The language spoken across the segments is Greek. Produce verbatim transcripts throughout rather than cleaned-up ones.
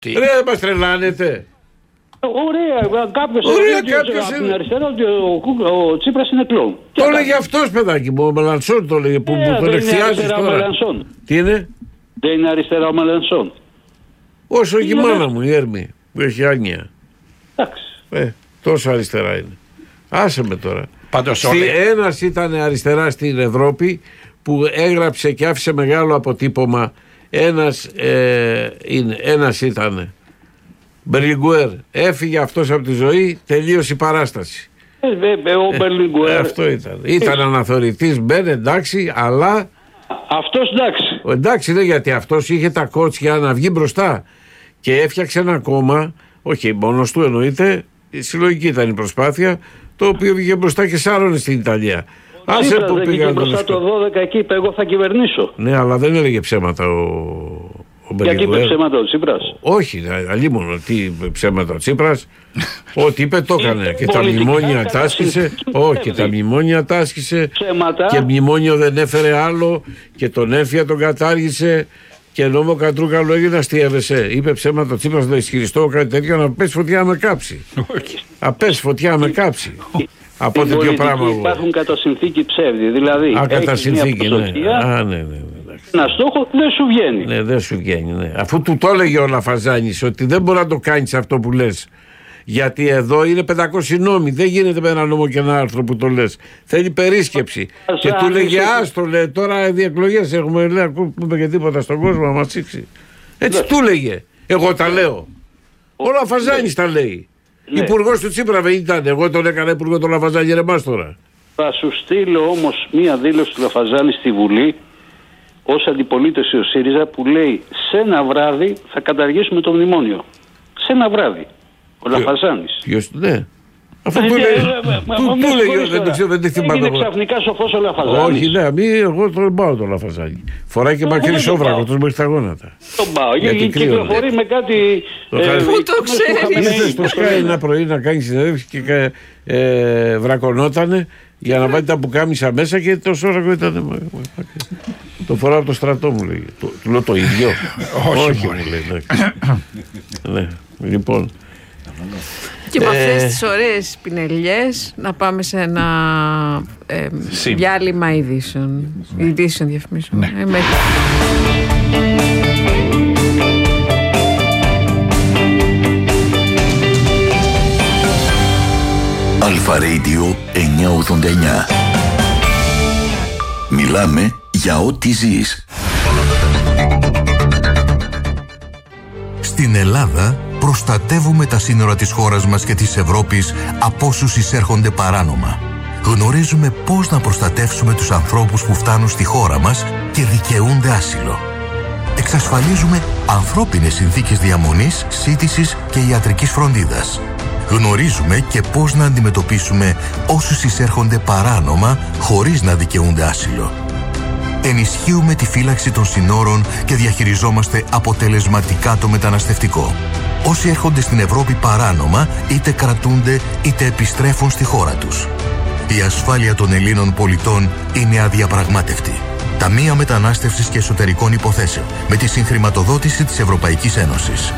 Τι? Ρε, μας τρελάνετε. Ωραία, κάποιος από την αριστερά ότι ο, ο, ο Τσίπρας είναι κλόουν. Το έλεγε αυτός, παιδάκι μου, ο Μελανσόν το έλεγε, που, ε, που τον εκθιάζεις τώρα. Τι είναι? Δεν είναι αριστερά ο Μελανσόν. Όσο και η μάνα μου, η Έρμη, που έχει άγνοια. Εντάξει. Ε, τόσο αριστερά είναι. Άσε με τώρα. Πάντως όλοι... Ένας ήταν αριστερά στην Ευρώπη που έγραψε και άφησε μεγάλο αποτύπωμα. Ένας, ε, είναι, ένας ήταν Μπερλιγκουέρ. Έφυγε αυτός από τη ζωή, τελείωσε η παράσταση. Ε, βέβαια, ο Μπερλιγκουέρ. Ε, αυτό ήταν. Ήταν ε. αναθωρητής, μπεν, εντάξει, αλλά... Αυτός εντάξει. Εντάξει, ναι, γιατί αυτός είχε τα κότσια να βγει μπροστά και έφτιαξε ένα κόμμα, όχι μόνος του εννοείται, συλλογική ήταν η προσπάθεια, το οποίο βγήκε μπροστά και σάρωνε στην Ιταλία. Άσε που δεν πήγε μπροστά το δώδεκα εκεί, είπε εγώ θα κυβερνήσω. Ναι, αλλά δεν έλεγε ψέματα ο, ο Γιατί είπε ψέματα ο Τσίπρας? Όχι, αλλήμον τι ψέματα ο Τσίπρας. Ό,τι είπε το έκανε. Και τα μνημόνια τάσκησε. Όχι, τα μνημόνια τάσκησε. Και μνημόνιο δεν έφερε άλλο. Και τον έφυγε, τον κατάργησε. Και νόμο Κατρούκαλο έγινε, αστείευεσαι. Είπε ψέματα ο Τσίπρας, να ισχυριστώ κάτι τέτοιο, να πέσει φωτιά με κάψει. Απέσει φωτιά με κάψει. Από τέτοιο πράγμα. Υπάρχουν κατά συνθήκη ψεύδι. Δηλαδή, Α, κατά συνθήκη, ναι. Α, ναι, ναι, ναι. Ένα στόχο δεν σου βγαίνει. Ναι, δεν σου βγαίνει. Ναι. Αφού του το έλεγε ο Λαφαζάνης ότι δεν μπορεί να το κάνεις αυτό που λες. Γιατί εδώ είναι πεντακόσιοι νόμοι. Δεν γίνεται με ένα νόμο και ένα άρθρο που το λες. Θέλει περίσκεψη. Ο και του λέγε άστο, λέει, τώρα διεκλογές έχουμε. Λέει, ακούμε και τίποτα στον κόσμο να μας σήξει. Έτσι ναι. Του λέγε. Εγώ τα λέω. Ο, ο Λαφαζάνης ναι. Τα λέει. Ναι. Υπουργός του Τσίπρα δεν ήταν. Εγώ τον έκανα υπουργό τον Λαφαζάνη, ρε μας τώρα. Θα σου στείλω όμως μία δήλωση του Λαφαζάνη στη Βουλή ως αντιπολίτευση ο ΣΥΡΙΖΑ που λέει σε ένα βράδυ θα καταργήσουμε το μνημόνιο. Σε ένα βράδυ. Ο Ποιο, Λαφαζάνης. Ποιος, ναι. Αφού του λέγε, δεν το ξέρω, δεν τη θυμάμαι. Είναι ξαφνικά σοφός ο Λαφαζάνης. Όχι, ναι, μη, εγώ τον πάω τον Λαφαζάνη. Φοράει και μαχαίρι σόβρακο, τους μέχρι τα γόνατα. Τον πάω, γιατί κυκλοφορεί με κάτι... Πού το ξέρεις. Το σκάει ένα πρωί να κάνει συνέντευξη και βρακωνότανε για να βάλει τα πουκάμισα μέσα και το σόβρακο ήταν... Το φοράω από το στρατό μου λέει. Του λέω το ίδιο. Όχι μου λέει. Ναι, λοιπόν... Και με αυτές τις ωραίες πινελιές να πάμε σε ένα ε, διάλειμμα ειδήσεων. Ειδήσεων διαφημίσεων. Ναι. Ε, μέχρι... Αλφα Radio εννιακόσια ογδόντα εννιά. Μιλάμε για ό,τι ζεις. Στην Ελλάδα προστατεύουμε τα σύνορα της χώρας μας και της Ευρώπης από όσους εισέρχονται παράνομα. Γνωρίζουμε πώς να προστατεύσουμε τους ανθρώπους που φτάνουν στη χώρα μας και δικαιούνται άσυλο. Εξασφαλίζουμε ανθρώπινες συνθήκες διαμονής, σύντησης και ιατρικής φροντίδας. Γνωρίζουμε και πώς να αντιμετωπίσουμε όσους εισέρχονται παράνομα χωρίς να δικαιούνται άσυλο. Ενισχύουμε τη φύλαξη των συνόρων και διαχειριζόμαστε αποτελεσματικά το μεταναστευτικό. Όσοι έρχονται στην Ευρώπη παράνομα, είτε κρατούνται είτε επιστρέφουν στη χώρα τους. Η ασφάλεια των Ελλήνων πολιτών είναι αδιαπραγμάτευτη. Ταμεία Μετανάστευσης και Εσωτερικών Υποθέσεων, με τη συγχρηματοδότηση της Ευρωπαϊκής Ένωσης.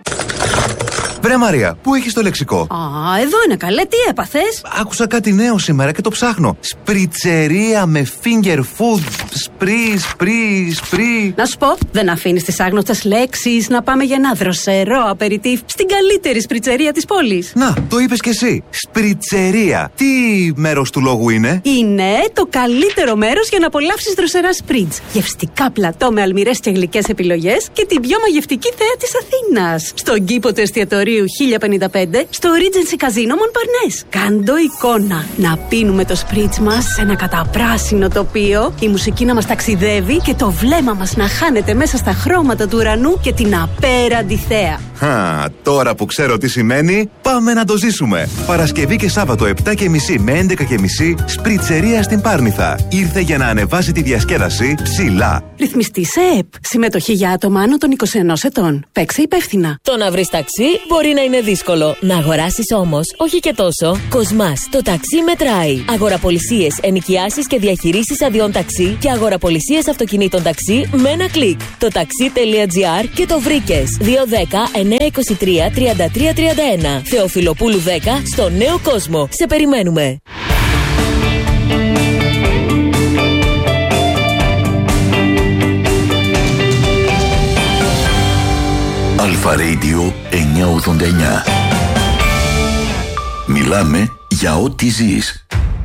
Βρε Μαρία, πού έχεις το λεξικό? Α, εδώ είναι καλέ, τι έπαθες? Άκουσα κάτι νέο σήμερα και το ψάχνω. Σπριτσερία με finger food. Σπρι, σπρι, σπρι. Να σου πω, δεν αφήνεις τις άγνωστες λέξεις να πάμε για ένα δροσερό απεριτίφ στην καλύτερη σπριτσερία της πόλης. Να, το είπες κι εσύ. Σπριτσερία. Τι μέρος του λόγου είναι? Είναι το καλύτερο μέρος για να απολαύσεις δροσερά σπριτς. Γευστικά πλατό με αλμυρές και γλυκές επιλογές και την πιο μαγευτική θέα της Αθήνας. Στον κήπο του εστιατορίου χίλια πενήντα πέντε στο Regency Casino Montparnasse. Κάντο εικόνα. Να πίνουμε το σπριτς μας σε ένα καταπράσινο τοπίο, η μουσική να μας ταξιδεύει και το βλέμμα μας να χάνεται μέσα στα χρώματα του ουρανού και την απέραντη θέα. Χα, τώρα που ξέρω τι σημαίνει, πάμε να το ζήσουμε. Παρασκευή και Σάββατο επτά και μισή με έντεκα και μισή, σπριτσερία στην Πάρνηθα. Ήρθε για να ανεβάσει τη διασκέδαση ψηλά. Ρυθμιστή σε ΕΠ. Συμμετοχή για άτομα άνω των είκοσι ενός ετών. Παίξε υπεύθυνα. Το να βρεις ταξί μπορεί να είναι δύσκολο. Να αγοράσεις όμως, όχι και τόσο. Κοσμάς, το ταξί μετράει. Αγοραπολισίες, ενοικιάσεις και διαχειρήσεις αδειών ταξί και αγοραπολισίες αυτοκινήτων ταξί με ένα κλικ. Το ταξί τελεία τζι άρ και το βρήκες. δύο ένα μηδέν εννιά είκοσι τρία τριάντα τρία τριάντα ένα. Θεοφιλοπούλου δέκα στο Νέο Κόσμο. Σε περιμένουμε. Αλφα Radio εννιακόσια ογδόντα εννιά. Μιλάμε για ό,τι ζεις.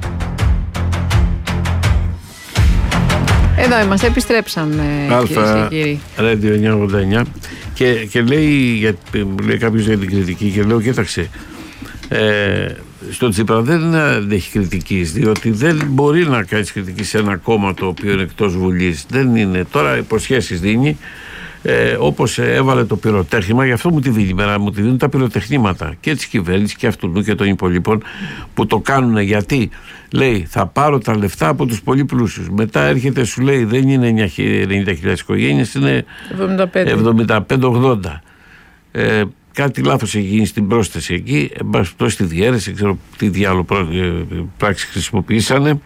Εδώ είμαστε, επιστρέψαμε. Αλφα Radio εννιακόσια ογδόντα εννιά. Και, και λέει, για, λέει κάποιος για την κριτική και λέω κοίταξε, ε, στο Τσίπρα δεν έχει κριτική, διότι δεν μπορεί να κάνει κριτική σε ένα κόμμα το οποίο είναι εκτός Βουλής. Δεν είναι. Τώρα υποσχέσεις δίνει. Ε, όπως έβαλε το πυροτέχνημα, γι' αυτό μου τη δίνει μέρα, μου τη δίνουν τα πυροτεχνήματα και της κυβέρνησης και αυτού και των υπολείπων που το κάνουν. Γιατί λέει θα πάρω τα λεφτά από τους πολύ πλούσιους, μετά έρχεται σου λέει δεν είναι ενενήντα χιλιάδες οικογένειες, είναι εβδομήντα πέντε ογδόντα. ε, κάτι λάθος έχει γίνει στην πρόσθεση εκεί, εν στη διαίρεση, δεν ξέρω τι διάλογο πράξη χρησιμοποιήσανε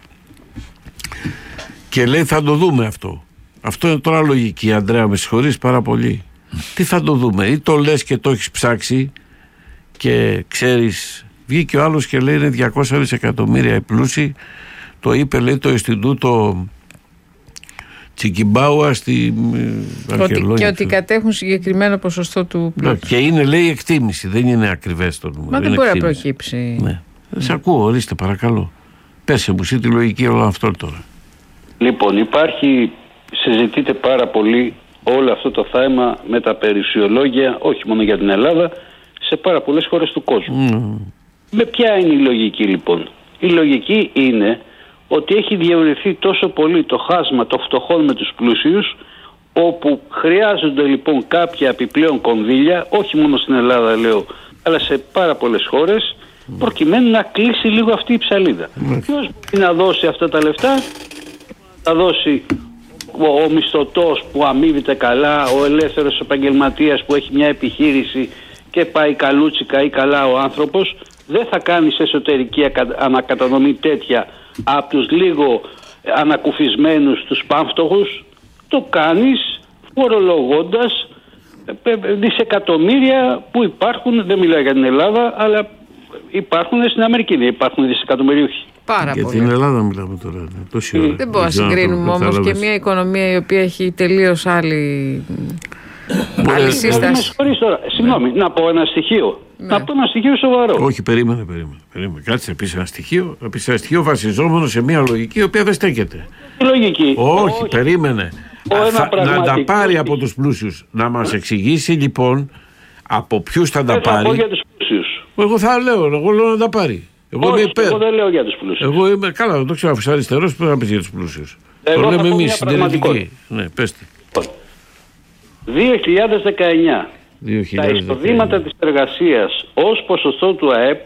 και λέει θα το δούμε αυτό. Αυτό είναι τώρα λογική, Ανδρέα, με συγχωρείς πάρα πολύ. Τι θα το δούμε, ή το λες και το έχεις ψάξει και ξέρεις. Βγήκε ο άλλος και λέει είναι διακόσια δισεκατομμύρια οι πλούσιοι. Το είπε, λέει, το Ινστιτούτο Τσικιμπάουα στη Βαρκελόνη. Και ότι κατέχουν συγκεκριμένο ποσοστό του πλούτου. Και είναι, λέει, εκτίμηση, δεν είναι ακριβές το νούμερο. Μα δεν μπορεί εκτίμηση. Να προκύψει. Ναι. Mm. Σε ακούω, ορίστε παρακαλώ. Πέσε μου εσύ τη λογική όλο αυτό τώρα. Λοιπόν, υπάρχει... Συζητείται πάρα πολύ όλο αυτό το θέμα με τα περιουσιολόγια, όχι μόνο για την Ελλάδα, σε πάρα πολλές χώρες του κόσμου. Mm. Με ποια είναι η λογική λοιπόν? Η λογική είναι ότι έχει διευρυνθεί τόσο πολύ το χάσμα των φτωχών με τους πλούσιους, όπου χρειάζονται λοιπόν κάποια επιπλέον κονδύλια, όχι μόνο στην Ελλάδα λέω, αλλά σε πάρα πολλές χώρες, mm. προκειμένου να κλείσει λίγο αυτή η ψαλίδα. Mm. Ποιος μπορεί να δώσει αυτά τα λεφτά? Θα δώσει ο, ο μισθωτός που αμείβεται καλά, ο ελεύθερος επαγγελματίας που έχει μια επιχείρηση και πάει καλούτσικα ή καλά ο άνθρωπος. Δεν θα κάνεις εσωτερική ανακατανομή τέτοια από τους λίγο ανακουφισμένους τους πάμφτωχους. Το κάνεις φορολογώντας δισεκατομμύρια που υπάρχουν, δεν μιλάω για την Ελλάδα, αλλά υπάρχουν στην Αμερική, δεν υπάρχουν δισεκατομμυρίουχοι. Πάρα για πολύ. την Ελλάδα μιλάμε τώρα. Τόση ώρα. Δεν μπορούμε να συγκρίνουμε όμως και μια οικονομία η οποία έχει τελείως άλλη, άλλη σύσταση. Συγγνώμη, να πω ένα στοιχείο. Ναι. Να πω ένα στοιχείο σοβαρό. Όχι, περίμενε, περίμενε. περίμενε. Κάτσε να πεις ένα στοιχείο, να πεις ένα στοιχείο βασιζόμενο σε μια λογική η οποία δεν στέκεται. Λογική. Όχι, Όχι. περίμενε. Θα, να τα πάρει από τους πλούσιους. Να μας εξηγήσει λοιπόν από ποιους θα τα δεν πάρει. Θα πω για τους πλούσιους. Εγώ θα λέω, εγώ λέω να τα πάρει. Εγώ Όχι, είμαι υπέρ. Εγώ δεν λέω για τους πλούσιους. Εγώ είμαι καλά, δεν το ξέρω, αφού είσαι αριστερός πρέπει να πεις για τους πλούσιους. Εγώ το λέμε εμείς συντηρητικοί. Ναι, πέστε. δύο χιλιάδες δεκαεννιά. Τα εισοδήματα της εργασίας ως ποσοστό του ΑΕΠ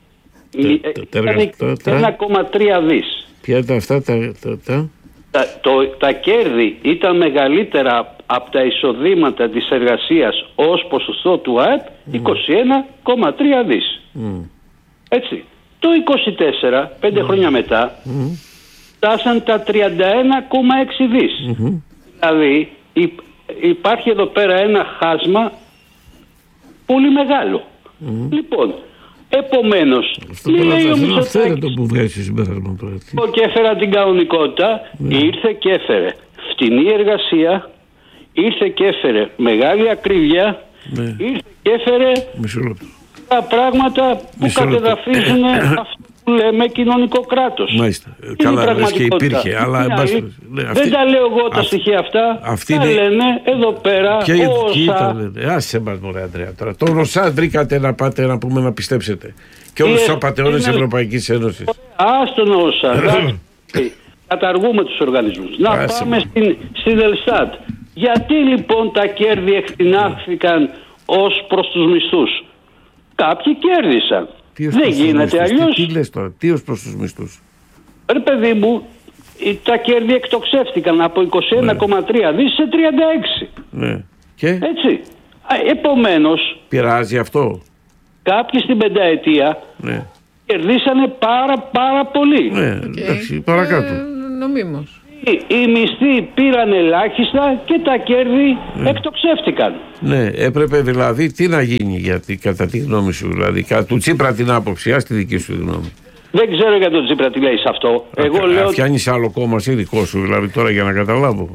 ήταν ένα κόμμα τρία δις. Ποια ήταν αυτά τα... τα, τα... Το, τα κέρδη ήταν μεγαλύτερα από τα εισοδήματα της εργασίας ως ποσοστό του ΑΕΠ, mm. είκοσι ένα κόμμα τρία δις. Mm. Έτσι. Το είκοσι τέσσερα, πέντε mm. χρόνια μετά, mm. φτάσαν τα τριάντα ένα κόμμα έξι δις. Mm-hmm. Δηλαδή υπάρχει εδώ πέρα ένα χάσμα πολύ μεγάλο. Mm. Λοιπόν, επομένως, μη λέει ο Μητσοτάκης που βγάζει συμπέρασμα τώρα. Και έφερα την κανονικότητα, mm. ήρθε και έφερε φτηνή εργασία, ήρθε και έφερε μεγάλη ακρίβεια, mm. ήρθε και έφερε τα πράγματα που Μισό κατεδαφίζουν αυτό που λέμε κοινωνικό κράτος. Μάλιστα. Καλά, λες και υπήρχε. Αλλά ναι, ναι, αυτή... Δεν τα λέω εγώ τα στοιχεία αυτά. Αυτή τα είναι... λένε εδώ πέρα. Και ποιοι τα λένε. Άσε μας μωρέ Ανδρέα τώρα. Το ΩΣΑ βρήκατε να πάτε να πούμε να πιστέψετε. Και όλους τους απατεώνες της Ευρωπαϊκής Ένωσης. Άστον ΩΣΑ. Καταργούμε τους οργανισμούς. Να Άσε πάμε στην, στην Ελστάτ. Γιατί λοιπόν τα κέρδη εκτινάχθηκαν ως προς τους μισθούς? Κάποιοι κέρδισαν. Δεν γίνεται αλλιώς. Τι, τι λες τώρα, τι ως προς τους μισθούς? Ρε παιδί μου, τα κέρδη εκτοξεύτηκαν από είκοσι ένα κόμμα τρία δις σε τριάντα έξι. Ναι. Και? Έτσι. Επομένως... Πειράζει αυτό? Κάποιοι στην πενταετία ναι. κερδίσανε πάρα πάρα πολύ. Ναι, εντάξει, παρακάτω. Ε, νομίμως. Οι μισθοί πήραν ελάχιστα και τα κέρδη mm. εκτοξεύτηκαν. Ναι, έπρεπε δηλαδή τι να γίνει, γιατί κατά τη γνώμη σου, δηλαδή, κατά του Τσίπρα την άποψη, ας τη δική σου γνώμη. Δεν ξέρω για τον Τσίπρα τι λέει σε αυτό. Α, Εγώ α, λέω. Φτιάχνεις άλλο κόμμα ή δικό σου, δηλαδή τώρα για να καταλάβω.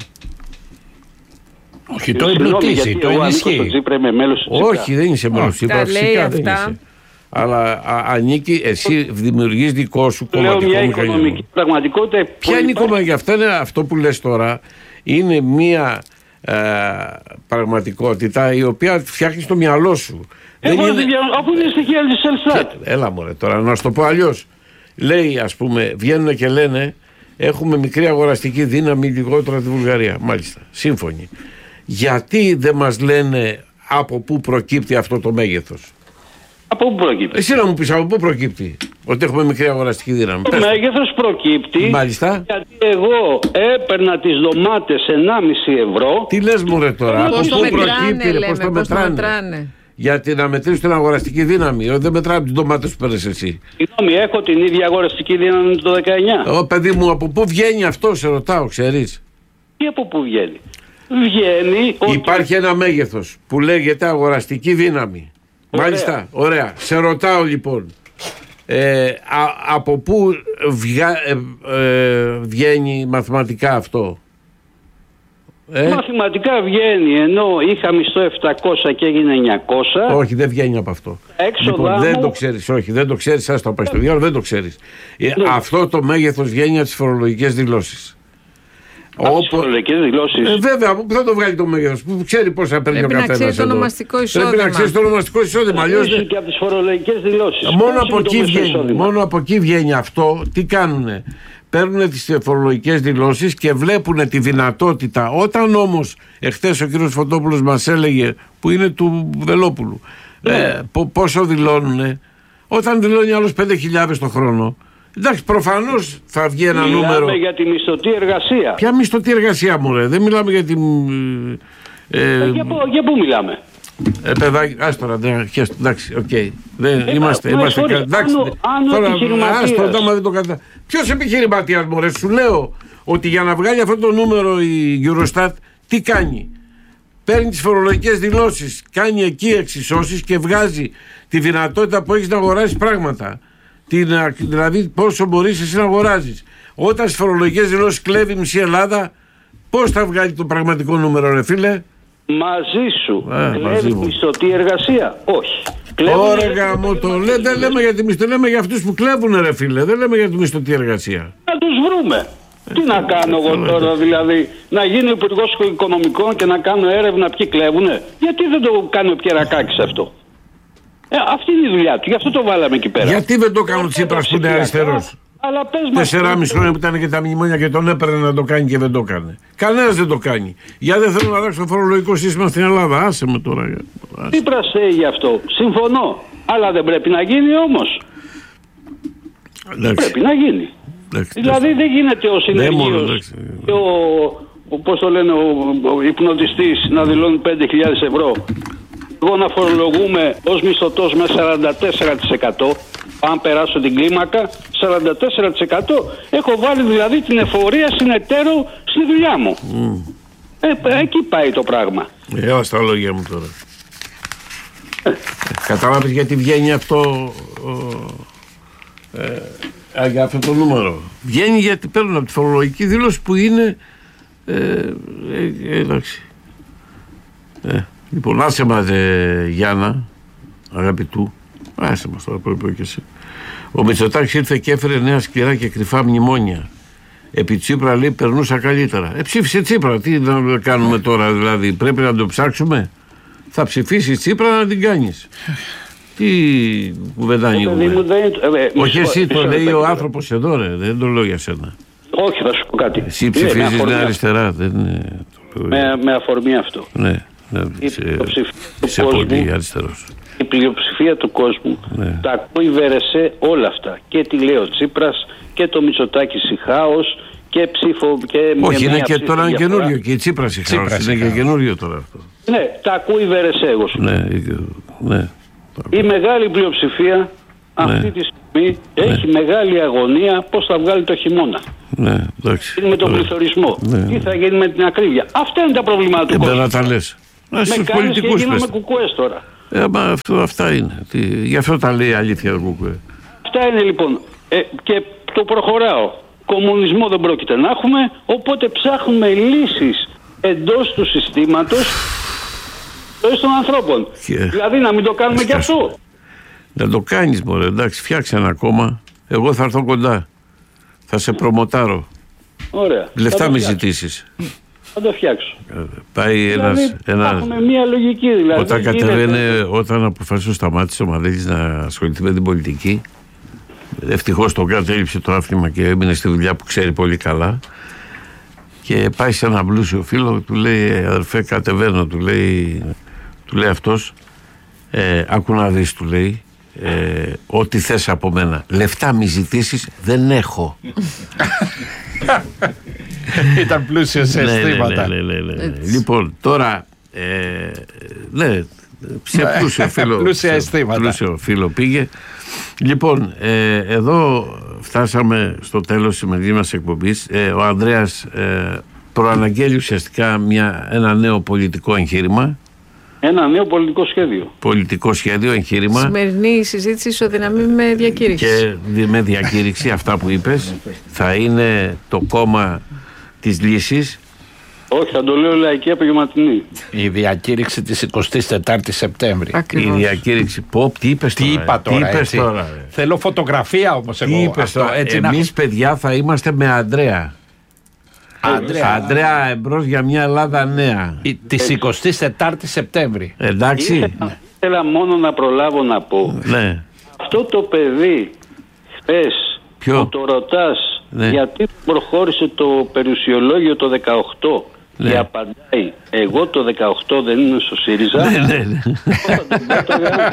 Όχι, το εμπλουτίζει, το ενισχύει. Όχι, δεν είσαι μέλος του Τσίπρα, φυσικά δεν είσαι. Αλλά α, ανήκει, εσύ δημιουργείς δικό σου κομματικό μηχανισμό. Πραγματικότητα. Ποια είναι η κομματική, αυτό είναι αυτό που λες τώρα, είναι μια ε, πραγματικότητα η οποία φτιάχνει στο μυαλό σου. Εγώ δεν είναι... Αφού είναι στοιχεία της Ελστάτ. Έλα μωρέ τώρα, να σου το πω αλλιώς. Λέει, ας πούμε, βγαίνουν και λένε έχουμε μικρή αγοραστική δύναμη λιγότερο από τη Βουλγαρία. Μάλιστα, σύμφωνοι. Γιατί δεν μας λένε από πού προκύπτει αυτό το μέγεθος? Από πού προκύπτει? Εσύ να μου πεις από πού προκύπτει ότι έχουμε μικρή αγοραστική δύναμη? Το μέγεθος προκύπτει. Μάλιστα. Γιατί εγώ έπαιρνα τις ντομάτες ενάμιση ευρώ. Τι λες μωρέ τώρα? Πώς το μετράνε, λέμε, πώς το μετράνε? Γιατί να μετρήσεις την αγοραστική δύναμη. Δεν μετράνε τις ντομάτες που παίρνεις εσύ. Συγγνώμη, έχω την ίδια αγοραστική δύναμη το δεκαεννιά. Ω παιδί μου, από πού βγαίνει αυτό, σε ρωτάω, ξέρεις? Τι από πού βγαίνει? Βγαίνει ότι... Υπάρχει ένα μέγεθος που λέγεται αγοραστική δύναμη. Ωραία. Μάλιστα, ωραία. Σε ρωτάω λοιπόν, ε, α, από πού βγα, ε, ε, βγαίνει μαθηματικά αυτό? Ε? Μαθηματικά βγαίνει, ενώ είχα μισθό επτακόσια και έγινε εννιακόσια. Όχι, δεν βγαίνει από αυτό. Λοιπόν, δεν μου... το ξέρεις, όχι, δεν το ξέρεις, ας το πάει στο διάλογο, δεν το ξέρεις. Ε, ναι. Αυτό το μέγεθος βγαίνει από τις φορολογικές δηλώσεις. Από τις φορολογικές δηλώσεις. Ε, βέβαια, πού θα το βγάλει το μέγεθος, που ξέρει πόσα παίρνει ο καθένας. Πρέπει να ξέρει το ονομαστικό εισόδημα. Πρέπει να ξέρει το ονομαστικό εισόδημα. Αλλιώς δεν... και από τις φορολογικές δηλώσεις. Μόνο από, εκεί βγαίνει, μόνο από εκεί βγαίνει αυτό. Τι κάνουνε? Παίρνουν τις φορολογικές δηλώσεις και βλέπουν τη δυνατότητα. Όταν όμως εχθές ο κύριος Φωτόπουλος μας έλεγε, που είναι του Βελόπουλου, ναι. ε, πόσο δηλώνουνε? Όταν δηλώνει άλλος πέντε χιλιάδες το χρόνο, εντάξει, προφανώς θα βγει ένα μιλάμε νούμερο. Μιλάμε για τη μισθωτή εργασία. Ποια μισθωτή εργασία, μωρέ? Δεν μιλάμε για την... Ε, ε, για, πού, για πού μιλάμε? Ε, παιδάκι, ας τώρα, εντάξει, οκ. Okay. Ε, είμαστε, ε, είμαστε, φορεί, εντάξει. Άνω, άνω τώρα, επιχειρηματίας. ας το, δεν το κατα... Ποιος επιχειρηματίας, μωρέ? Σου λέω ότι για να βγάλει αυτό το νούμερο η Eurostat, τι κάνει? Παίρνει τις φορολογικές δηλώσεις, κάνει εκεί εξισώσεις και βγάζει τη δυνατότητα που έχεις να αγοράσεις πράγματα. Την, δηλαδή πόσο μπορείς εσύ να αγοράζεις. Όταν στις φορολογικές δηλώσεις κλέβει μισή Ελλάδα, πώς θα βγάλει το πραγματικό νούμερο, ρε φίλε? Μαζί σου. Ε, κλέβει μισθωτή εργασία? Όχι. Ωραία γάμο το. Λέ, δεν λέμε για τη μισθωτή, λέμε για αυτούς που κλέβουν, ρε φίλε. Δεν λέμε για τη μισθωτή εργασία. Να τους βρούμε. Τι να κάνω εγώ τώρα, δηλαδή? Να γίνει ο υπουργός οικονομικών και να κάνω έρευνα ποιοι κλέβουνε? Γιατί δεν το κάνει ο Πιερακάκης αυτό? Ε, αυτή είναι η δουλειά του, γι' αυτό το βάλαμε εκεί πέρα. Γιατί δεν το κάνει ο Τσίπρας που είναι αριστερός? Τεσσεράμιση χρόνια που ήταν και τα μνημόνια και τον έπαιρνε να το κάνει και δεν το έκανε. Κανένας δεν το κάνει. Για δεν θέλω να αλλάξω το φορολογικό σύστημα στην Ελλάδα. Άσε με τώρα. Τσίπρας θέλει γι' αυτό. Συμφωνώ. Αλλά δεν πρέπει να γίνει όμως. Πρέπει να γίνει. Εντάξει, δηλαδή εντάξει. Δεν γίνεται ο συνεργείος και ο, ο, πώς το λένε, ο, ο υπνοτιστής να δηλώνει πέντε χιλιάδες ευρώ. Εγώ να φορολογούμε ως μισθωτός με σαράντα τέσσερα τοις εκατό. Αν περάσω την κλίμακα, σαράντα τέσσερα τοις εκατό. Έχω βάλει δηλαδή την εφορία συνεταίρω στη δουλειά μου. Mm. Ε, εκεί πάει το πράγμα. Έλα στα λόγια μου τώρα. Ε. Κατάλαβες γιατί βγαίνει αυτό ε, για αυτό το νούμερο? Βγαίνει γιατί παίρνουν από τη φορολογική δήλωση που είναι ε, ε, ε, εντάξει. Ε, λοιπόν, άσε μας ε, Γιάννα, αγαπητού. Άσε μας τώρα, πρέπει και εσύ. Ο Μητσοτάκης ήρθε και έφερε νέα σκληρά και κρυφά μνημόνια. Επί Τσίπρα, λέει, περνούσα καλύτερα. Ε, ψήφισε Τσίπρα. Τι να κάνουμε τώρα, δηλαδή? Πρέπει να το ψάξουμε? Θα ψηφίσει Τσίπρα να την κάνεις. Τι κουβεντάνει εγώ? Όχι εσύ, το λέει ο άνθρωπος εδώ, ρε. Δεν το λέω για σένα. Όχι, θα σου πω κάτι. Εσύ ψηφίζεις Νέα Αριστερά. Δεν είναι... με, με αφορμή αυτό. Ναι, ναι. Σε, σε πολύ αριστερός. Η πλειοψηφία του κόσμου ναι. τα ακούει βερεσέ όλα αυτά. Και τι λέει ο Τσίπρας και το Μητσοτάκη σιχάος και ψήφο. Και όχι, είναι και τώρα είναι καινούριο. Και η Τσίπρα σιχάος είναι και καινούριο τώρα αυτό. Ναι, τα ακούει βερεσέ, εγώ σου ναι, ναι. Η μεγάλη πλειοψηφία αυτή τη στιγμή έχει μεγάλη αγωνία πώς θα βγάλει το χειμώνα. Ναι, εντάξει. Τι με τον πληθωρισμό, ναι. τι θα γίνει με την ακρίβεια. Αυτά είναι τα προβλήματα του κόσμου. Να τα λες. Με κάνεις και γίναμε κουκουές τώρα. Ε, μα αυτό, αυτά είναι. Τι, γι' αυτό τα λέει αλήθεια το κουκουέ. Αυτά είναι λοιπόν. Ε, και το προχωράω. Κομμουνισμό δεν πρόκειται να έχουμε, οπότε ψάχνουμε λύσεις εντός του συστήματος, εντός των ανθρώπων. Και... δηλαδή να μην το κάνουμε και, και αυτό. Να το κάνεις μωρέ, εντάξει, φτιάξε ένα κόμμα. Εγώ θα έρθω κοντά. Θα σε προμοτάρω. Ωραία. Λεφτά μη ζητήσεις. Θα το φτιάξω. Πάει δηλαδή, ένας, ένας... έχουμε μία λογική δηλαδή. Όταν κατεβαίνει, όταν αποφάσισε ο Σταμάτης ο Μαδέλης να ασχοληθεί με την πολιτική, ευτυχώς τον κατέληψε το άφημα και έμεινε στη δουλειά που ξέρει πολύ καλά, και πάει σε ένα πλούσιο φίλο, του λέει αδερφέ κατεβαίνω, του λέει, του λέει αυτός, ε, άκου να δεις, του λέει, ε, ό,τι θες από μένα, λεφτά μη ζητήσεις, δεν έχω. Ήταν πλούσιο σε αισθήματα. Ναι, ναι, ναι, ναι, ναι. Λοιπόν, τώρα ε, ναι, σε πλούσιο φίλο, πλούσια αισθήματα. Πλούσιο φίλο πήγε. Λοιπόν, ε, εδώ φτάσαμε στο τέλος της σημερινής μας εκπομπής. Ε, ο Ανδρέας ε, προαναγγέλει ουσιαστικά μια, ένα νέο πολιτικό εγχείρημα. Ένα νέο πολιτικό σχέδιο. Πολιτικό σχέδιο, εγχείρημα. Σημερινή συζήτηση ισοδυναμεί με διακήρυξη. Και με διακήρυξη, αυτά που είπες, θα είναι το κόμμα της λύσης. Όχι, θα το λέω λαϊκή απογευματινή. Η διακήρυξη της εικοστής τέταρτης Σεπτέμβρη. Ακριβώς. Η διακήρυξη. Πω, τι είπες τώρα. Τι είπα τώρα, τι είπες έτσι. τώρα. Θέλω φωτογραφία όμως εγώ. Τι είπες τώρα. Έτσι, εμείς να... παιδιά θα είμαστε με Ανδρέα. Ανδρέα, Ανδρέα εμπρός για μια Ελλάδα νέα. Της εικοστής τέταρτης Σεπτέμβρη. Εντάξει. Ήθελα, ήθελα μόνο να προλάβω να πω. Ναι. Αυτό το παιδί χθες που το ρωτάς, ναι, γιατί προχώρησε το περιουσιολόγιο το δεκαοκτώ, ναι, και απαντάει εγώ το δεκαοκτώ δεν είναι στο ΣΥΡΙΖΑ. Ναι, ναι, ναι. Θα τον πέταγα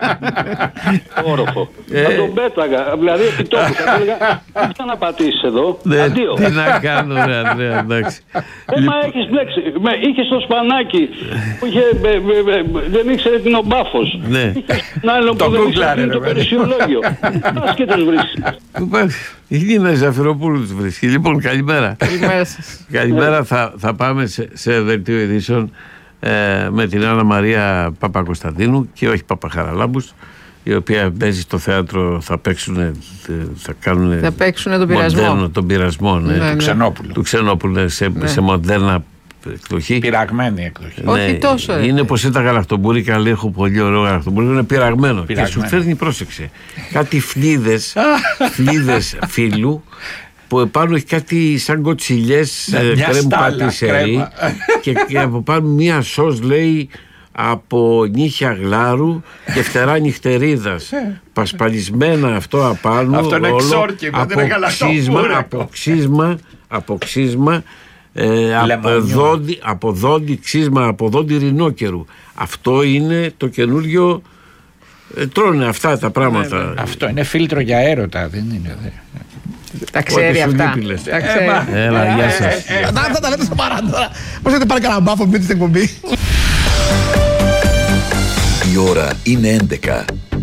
όροφο. Θα τον πέταγα, δηλαδή επί τόπου. Θα έλεγα, τι θα να πατήσεις εδώ, αντίο. Τι να κάνω ρε Ανδρέα, εντάξει. Ε, μα έχεις μπλέξει, είχες το σπανάκι που είχε, δεν ήξερε την ο Μπάφος. Είχες τον άλλο που δεν ήξερε το περιουσιολόγιο. Πας και τον βρίσκεις. Η Λίνα Ζαφυροπούλου τους βρίσκει. Λοιπόν, καλημέρα. Καλημέρα. θα, θα πάμε σε, σε δελτίο ειδήσεων ε, με την Άννα Μαρία Παπακοσταντίνου και όχι Παπαχαραλάμπους, η οποία παίζει στο θέατρο, θα παίξουν, θα κάνουν θα παίξουν τον πειρασμό, μοντέρνο, τον πειρασμό ναι, ναι, του Ξενόπουλου, του Ξενόπουλου σε, ναι, σε μοντέρνα εκδοχή. Πειραγμένη εκδοχή. Ναι, όχι τόσο. Είναι πως είναι τα γαλακτομπούρηκα, λέει, έχω πολύ ωραίο γαλακτομπούρικο, είναι πειραγμένο. πειραγμένο. Και σου φέρνει, πρόσεξε, κάτι φλίδες, φλίδες φύλου, που επάνω έχει κάτι σαν κοτσιλιές κρέμ πατησερί και, και από πάνω μία σως, λέει, από νύχια γλάρου και φτερά νυχτερίδας. Πασπαλισμένα αυτό απάνω. Αυτό είναι εξόρκινο, δεν είναι γαλακτομπούρικο. Από ξύσμα, από ξύσμα ε, από, δόντι, από δόντι, ξύσμα από δόντι ρινόκερου. Αυτό είναι το καινούριο. Ε, τρώνε αυτά τα πράγματα. Ναι, ναι. Αυτό είναι φίλτρο για έρωτα, δεν είναι. Δε. Τα ξέρει αυτά. Τα ξέρει. Έλα, γεια σας. Αυτά τα λέτε στο παράδορα. Πώς έχετε πάρει κανένα μπάφο με την εκπομπή. Η ώρα είναι έντεκα.